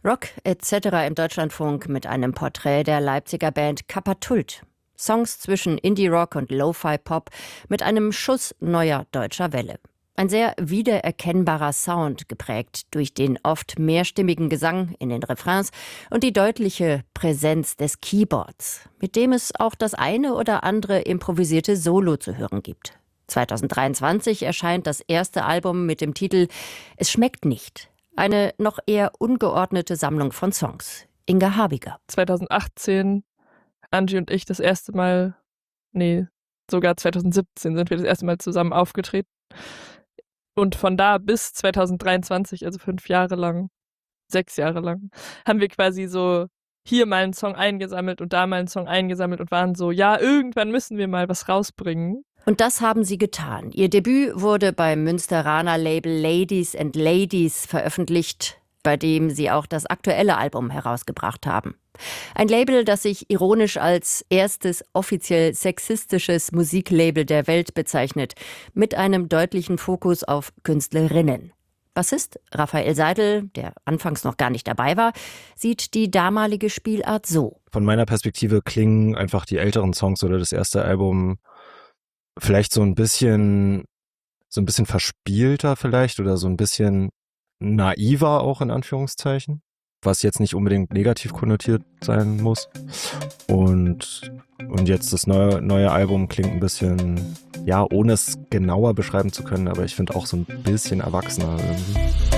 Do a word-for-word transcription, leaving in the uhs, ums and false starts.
Rock et cetera im Deutschlandfunk mit einem Porträt der Leipziger Band Kapatult. Songs zwischen Indie-Rock und Lo-Fi-Pop mit einem Schuss neuer deutscher Welle. Ein sehr wiedererkennbarer Sound, geprägt durch den oft mehrstimmigen Gesang in den Refrains und die deutliche Präsenz des Keyboards, mit dem es auch das eine oder andere improvisierte Solo zu hören gibt. zweitausenddreiundzwanzig erscheint das erste Album mit dem Titel »Es schmeckt nicht«. Eine noch eher ungeordnete Sammlung von Songs. Inga Habiger. zweitausendachtzehn, Angie und ich das erste Mal, nee, sogar zweitausendsiebzehn sind wir das erste Mal zusammen aufgetreten. Und von da bis zweitausenddreiundzwanzig, also fünf Jahre lang, sechs Jahre lang, haben wir quasi so hier mal einen Song eingesammelt und da mal einen Song eingesammelt und waren so, ja, irgendwann müssen wir mal was rausbringen. Und das haben sie getan. Ihr Debüt wurde beim Münsteraner Label Ladies and Ladies veröffentlicht, bei dem sie auch das aktuelle Album herausgebracht haben. Ein Label, das sich ironisch als erstes offiziell sexistisches Musiklabel der Welt bezeichnet, mit einem deutlichen Fokus auf Künstlerinnen. Bassist Raphael Seidel, der anfangs noch gar nicht dabei war, sieht die damalige Spielart so. Von meiner Perspektive klingen einfach die älteren Songs oder das erste Album vielleicht so ein bisschen, so ein bisschen verspielter vielleicht oder so ein bisschen naiver auch in Anführungszeichen, was jetzt nicht unbedingt negativ konnotiert sein muss. Und, und jetzt das neue, neue Album klingt ein bisschen, ja, ohne es genauer beschreiben zu können, aber ich finde auch so ein bisschen erwachsener irgendwie.